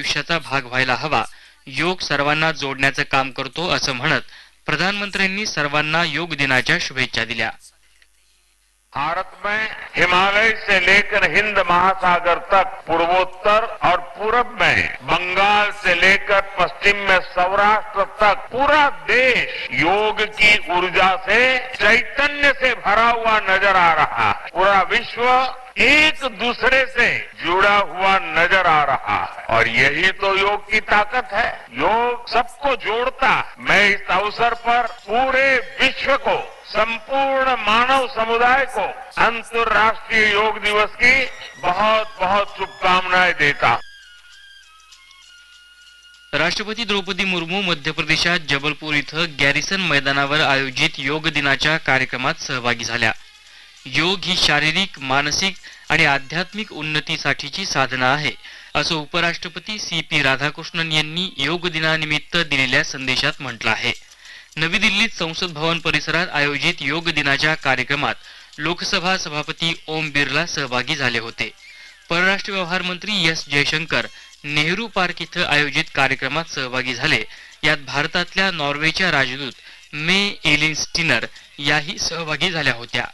आयुष्याचा भाग व्हायला हवा. योग सर्वांना जोडण्याचं काम करतो असं म्हणत प्रधानमंत्र्यांनी सर्वांना योग दिनाच्या शुभेच्छा दिल्या. भारत में हिमालय से लेकर हिंद महासागर तक, पूर्वोत्तर और पूरब में बंगाल से लेकर पश्चिम में सौराष्ट्र तक पूरा देश योग की ऊर्जा से, चैतन्य से भरा हुआ नजर आ रहा है. पूरा विश्व एक दूसरे से जुड़ा हुआ नजर आ रहा है और यही तो योग की ताकत है. योग सबको जोड़ता है. मैं इस अवसर पर पूरे विश्व को, संपूर्ण मानव समुदाय को अंतर्राष्ट्रीय योग दिवस की बहुत बहुत शुभकामनाएं देता हूं. राष्ट्रपती द्रौपदी मुर्मू मध्य प्रदेशात जबलपूर इथं गॅरिसन मैदानावर आयोजित योग दिनाच्या कार्यक्रमात सहभागी झाल्या. योग ही शारीरिक, मानसिक आणि आध्यात्मिक उन्नतीसाठीची साधना आहे असं उपराष्ट्रपती सी.पी. राधाकृष्णन यांनी योग दिनानिमित्त दिलेल्या संदेशात म्हटलं आहे. नवी दिल्लीत संसद भवन परिसरात आयोजित योग दिनाच्या कार्यक्रमात लोकसभा सभापती ओम बिर्ला सहभागी झाले होते. परराष्ट्र व्यवहार मंत्री एस जयशंकर नेहरू पार्क इथं आयोजित कार्यक्रमात सहभागी झाले. यात भारतातल्या नॉर्वेच्या राजदूत मे एलिन स्टिनर याही सहभागी झाल्या होत्या.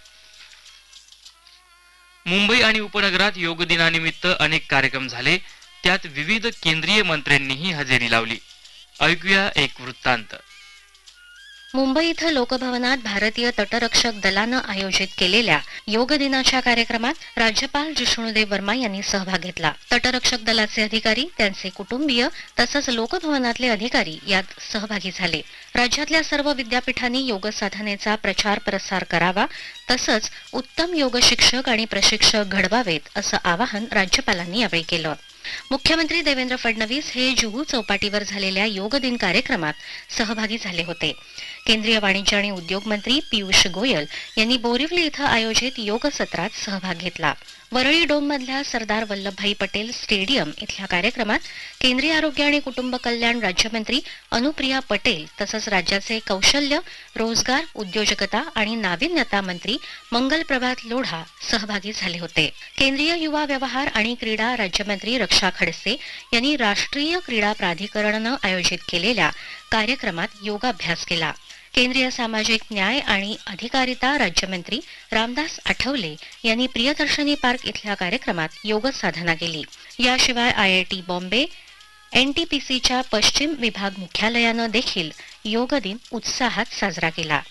मुंबई आणि उपनगरात योग दिनानिमित्त अनेक कार्यक्रम झाले. त्यात विविध केंद्रीय मंत्र्यांनीही हजेरी लावली. ऐकूया एक वृत्तांत. मुंबई इथं लोकभवनात भारतीय तटरक्षक दलानं आयोजित केलेल्या योग दिनाच्या कार्यक्रमात राज्यपाल जिष्णुदेव वर्मा यांनी सहभाग घेतला. तटरक्षक दलाचे अधिकारी, त्यांचे कुटुंबीय तसंच लोकभवनातले अधिकारी यात सहभागी झाले. राज्यातल्या सर्व विद्यापीठांनी योग साधनेचा प्रचार प्रसार करावा तसंच उत्तम योग शिक्षक आणि प्रशिक्षक घडवावेत असं आवाहन राज्यपालांनी यावेळी केलं. मुख्यमंत्री देवेंद्र फडणवीस हे जुहू चौपाटीवर झालेल्या योग दिन कार्यक्रमात सहभागी झाले होते. केंद्रीय वाणिज्य आणि उद्योग मंत्री पियुष गोयल यांनी बोरिवली इथं आयोजित योग सत्रात सहभाग घेतला. वरळी डोममधल्या सरदार वल्लभभाई पटेल स्टेडियम इथल्या कार्यक्रमात केंद्रीय आरोग्य आणि कुटुंब कल्याण राज्यमंत्री अनुप्रिया पटेल तसंच राज्याचे कौशल्य, रोजगार, उद्योजकता आणि नाविन्यता मंत्री मंगल प्रभात लोढा सहभागी झाले होते. केंद्रीय युवा व्यवहार आणि क्रीडा राज्यमंत्री रक्षा खडसे यांनी राष्ट्रीय क्रीडा प्राधिकरणानं आयोजित केलेल्या कार्यक्रमात योगाभ्यास केला. केंद्रीय सामाजिक न्याय आणि अधिकारिता राज्यमंत्री रामदास आठवले यांनी प्रियदर्शनी पार्क इथल्या कार्यक्रमात योग साधना केली. याशिवाय IIT बॉम्बे, NTPCच्या पश्चिम विभाग मुख्यालयानं देखील योग दिन उत्साहात साजरा केला.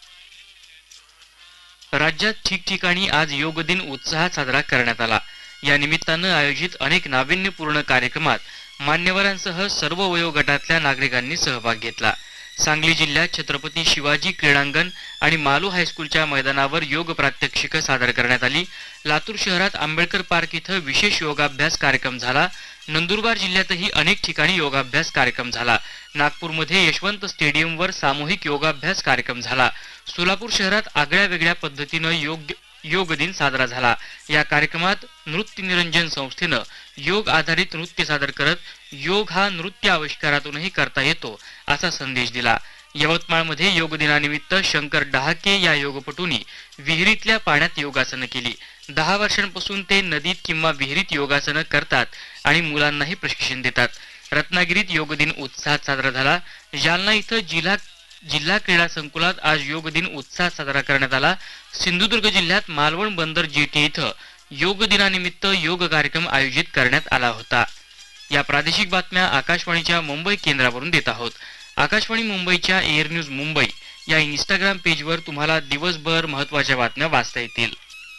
राज्यात ठिकठिकाणी आज योग दिन उत्साहात साजरा करण्यात आला. या निमित्तानं आयोजित अनेक नाविन्यपूर्ण कार्यक्रमात मान्यवरांसह सर्व वयोगटातल्या नागरिकांनी सहभाग घेतला. सांगली जिल्ह्यात छत्रपती शिवाजी क्रीडांगण आणि मालू हायस्कूलच्या मैदानावर योग प्रात्यक्षिक सादर करण्यात आली. लातूर शहरात आंबेडकर पार्क इथं विशेष योगाभ्यास कार्यक्रम झाला. नंदुरबार जिल्ह्यातही अनेक ठिकाणी योगाभ्यास कार्यक्रम झाला. नागपूरमध्ये यशवंत स्टेडियमवर सामूहिक योगाभ्यास कार्यक्रम झाला. सोलापूर शहरात आगळ्या वेगळ्या पद्धतीनं योग दिन साजरा झाला. या कार्यक्रमात नृत्य निरंजन संस्थेनं योग आधारित नृत्य सादर करत योग हा नृत्य आविष्कारातूनही करता येतो असा संदेश दिला. यवतमाळमध्ये योग दिनानिमित्त शंकर डहाके या योगपटूंनी विहिरीतल्या पाण्यात योगासनं केली. 10 वर्षांपासून ते नदीत किंवा विहिरीत योगासनं करतात आणि मुलांनाही प्रशिक्षण देतात. रत्नागिरीत योग दिन उत्साहात साजरा झाला. जालना इथं जिल्हा क्रीडा संकुलात आज योग दिन उत्साहात साजरा करण्यात आला. सिंधुदुर्ग जिल्ह्यात मालवण बंदर जेटी इथं योग दिनानिमित्त योग कार्यक्रम आयोजित करण्यात आला होता. या प्रादेशिक बातम्या आकाशवाणीच्या मुंबई केंद्रावरून देत आहोत. आकाशवाणी मुंबईच्या एअर न्यूज मुंबई या इंस्टाग्राम पेजवर तुम्हाला दिवसभर महत्त्वाच्या बातम्या वाचता येतील.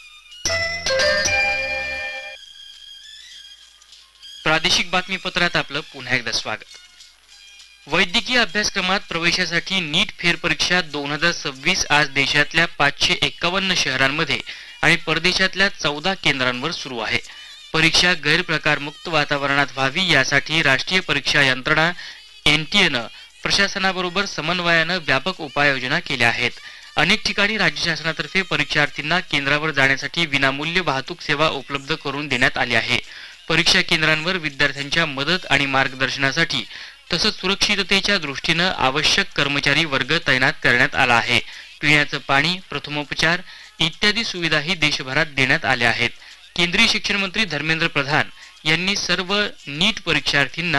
प्रादेशिक बातमीपत्रात आपलं पुन्हा एकदा स्वागत. वैद्यकीय अभ्यासक्रमात प्रवेशासाठी नीट फेरपरीक्षा 2026 आज देशातल्या 551 शहरांमध्ये आणि परदेशातल्या 14 केंद्रांवर सुरू आहे. परीक्षा गैरप्रकारमुक्त वातावरणात व्हावी यासाठी राष्ट्रीय परीक्षा यंत्रणा NTAनं प्रशासनाबरोबर समन्वयानं व्यापक उपाययोजना केल्या आहेत. अनेक ठिकाणी राज्य शासनातर्फे परीक्षार्थींना केंद्रावर जाण्यासाठी विनामूल्य वाहतूक सेवा उपलब्ध करून देण्यात आली आहे. परीक्षा केंद्रांवर विद्यार्थ्यांच्या मदत आणि मार्गदर्शनासाठी तसंच सुरक्षिततेच्या दृष्टीनं आवश्यक कर्मचारी वर्ग तैनात करण्यात आला आहे. पिण्याचं पाणी, प्रथमोपचार इत्यादी सुविधाही देशभरात देण्यात आल्या आहेत. केंद्रीय शिक्षण मंत्री धर्मेंद्र प्रधान यांनी सर्व नीट परीक्षार्थींना